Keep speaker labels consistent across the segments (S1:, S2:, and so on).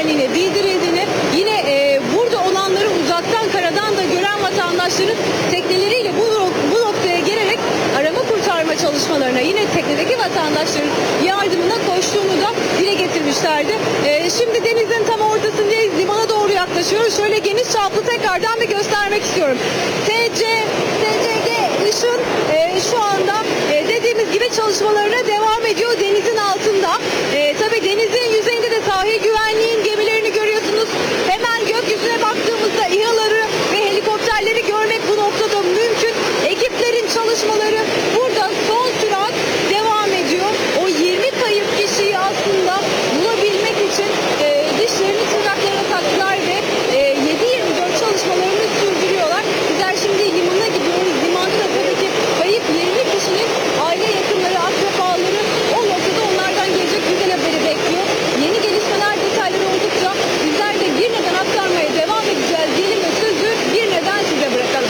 S1: güvenliğine bildirildiğini, yine burada olanları uzaktan karadan da gören vatandaşların tekneleriyle bu noktaya gelerek arama kurtarma çalışmalarına, yine teknedeki vatandaşların yardımına koştuğunu da dile getirmişlerdi. Şimdi denizin tam ortasındayız, limana doğru yaklaşıyoruz. Şöyle geniş çaplı tekrardan bir göstermek istiyorum. TCG Işın şu anda dediğimiz gibi çalışmalarına devam ediyor denizin altında. Tabii denizin yüzeyinde de sahil güvenliğin gemilerini görüyorsunuz. Hemen gökyüzüne baktığımızda İHA'ları ve helikopterleri görmek bu noktada mümkün. Ekiplerin çalışmaları burada son sürat devam ediyor. O 20 kayıp kişiyi aslında bulabilmek için dişlerini tırnaklarına taktılar ve 7/24 çalışmalarını sürdürüyorlar. Bizler şimdi limana gidiyoruz. Limanda da buradaki kayıp 20 kişinin aile yakınları, akrabaları o noktada onlardan gelecek güzel haberi bekliyor. Yeni gelişmeler, detayları oldukça bizler de bir neden aktarmaya devam edeceğiz diyelim ve sözü bir neden size bırakalım.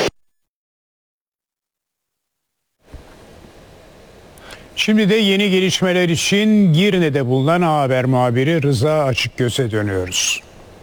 S2: Şimdi de yeni gelişmeler için Girne'de bulunan A Haber muhabiri Rıza Açıkgöz'e dönüyoruz.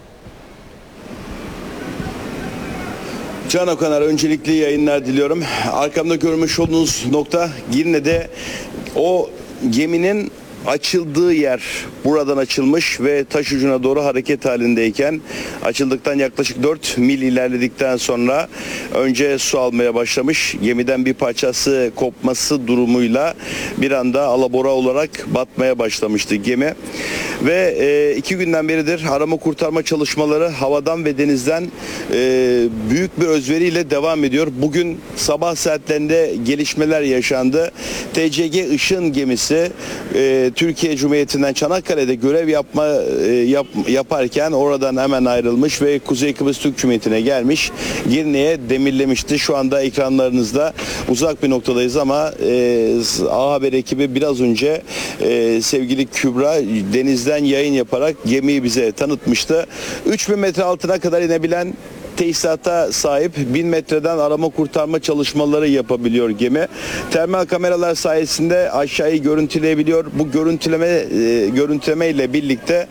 S3: Can Okaner, öncelikli yayınlar diliyorum. Arkamda görmüş olduğunuz nokta Girne'de o geminin açıldığı yer, buradan açılmış ve taş ucuna doğru hareket halindeyken açıldıktan yaklaşık 4 mil ilerledikten sonra önce su almaya başlamış. Gemiden bir parçası kopması durumuyla bir anda alabora olarak batmaya başlamıştı gemi. Ve 2 günden beridir arama kurtarma çalışmaları havadan ve denizden büyük bir özveriyle devam ediyor. Bugün sabah saatlerinde gelişmeler yaşandı. TCG Işın gemisi Türkiye Cumhuriyeti'nden Çanakkale'de görev yaparken oradan hemen ayrılmış ve Kuzey Kıbrıs Türk Cumhuriyeti'ne gelmiş. Girne'ye demirlemişti. Şu anda ekranlarınızda uzak bir noktadayız ama A Haber ekibi biraz önce sevgili Kübra denizden yayın yaparak gemiyi bize tanıtmıştı. 3000 metre altına kadar inebilen tesisata sahip, 1000 metreden arama kurtarma çalışmaları yapabiliyor gemi. Termal kameralar sayesinde aşağıyı görüntüleyebiliyor. Bu görüntüleme ile birlikte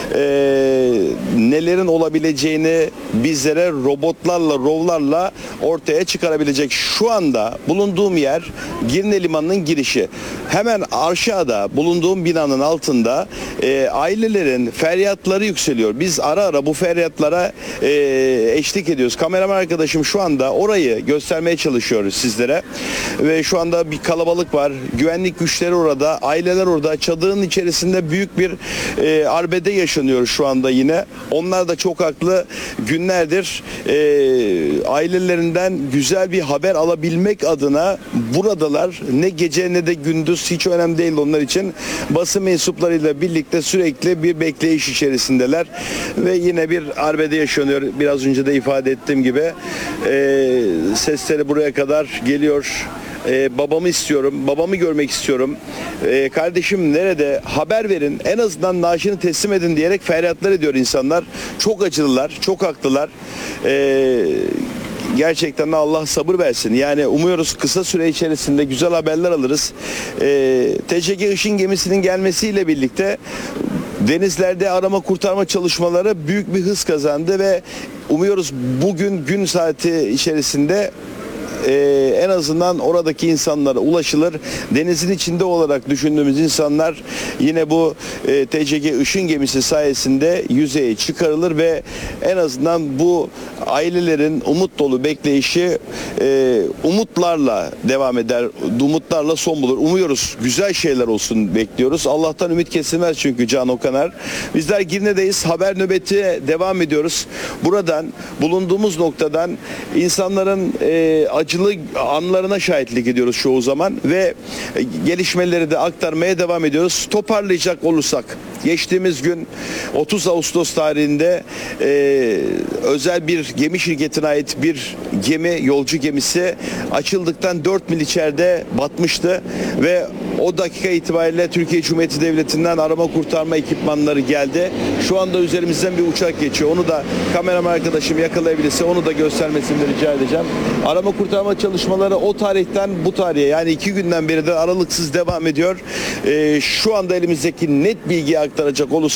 S3: nelerin olabileceğini bizlere robotlarla, rovlarla ortaya çıkarabilecek. Şu anda bulunduğum yer Girne Limanı'nın girişi. Hemen aşağıda bulunduğum binanın altında ailelerin feryatları yükseliyor. Biz ara ara bu feryatlara eşlik ediyoruz. Kameraman arkadaşım şu anda orayı göstermeye çalışıyoruz sizlere. Ve şu anda bir kalabalık var. Güvenlik güçleri orada, aileler orada. Çadırın içerisinde büyük bir arbede yaşanıyor şu anda yine. Onlar da çok haklı. Günlerdir ailelerinden güzel bir haber alabilmek adına buradalar. Ne gece ne de gündüz, hiç önemli değil onlar için. Basın mensuplarıyla birlikte sürekli bir bekleyiş içerisindeler. Ve yine bir arbede yaşanıyor. Biraz önce de ifade ettiğim gibi sesleri buraya kadar geliyor. Babamı istiyorum, babamı görmek istiyorum. Kardeşim nerede? Haber verin. En azından naaşını teslim edin diyerek feryatlar ediyor insanlar. Çok acılılar, çok haklılar. Gerçekten de Allah sabır versin. Yani umuyoruz kısa süre içerisinde güzel haberler alırız. TCG Işın gemisinin gelmesiyle birlikte denizlerde arama kurtarma çalışmaları büyük bir hız kazandı ve umuyoruz bugün gün saati içerisinde en azından oradaki insanlara ulaşılır. Denizin içinde olarak düşündüğümüz insanlar yine bu TCG Işın gemisi sayesinde yüzeye çıkarılır ve en azından bu ailelerin umut dolu bekleyişi umutlarla devam eder. Umutlarla son bulur. Umuyoruz güzel şeyler olsun bekliyoruz. Allah'tan ümit kesilmez çünkü Can Okaner. Bizler Girne'deyiz. Haber nöbeti devam ediyoruz. Buradan bulunduğumuz noktadan insanların acılı anlarına şahitlik ediyoruz çoğu zaman ve gelişmeleri de aktarmaya devam ediyoruz. Toparlayacak olursak geçtiğimiz gün 30 Ağustos tarihinde özel bir gemi şirketine ait bir gemi, yolcu gemisi açıldıktan 4 mil içeride batmıştı ve o dakika itibariyle Türkiye Cumhuriyeti Devleti'nden arama kurtarma ekipmanları geldi. Şu anda üzerimizden bir uçak geçiyor. Onu da kameraman arkadaşım yakalayabilirse onu da göstermesini rica edeceğim. Arama kurtarma çalışmaları o tarihten bu tarihe, yani 2 günden beri de aralıksız devam ediyor. Şu anda elimizdeki net bilgiyi aktaracak olursak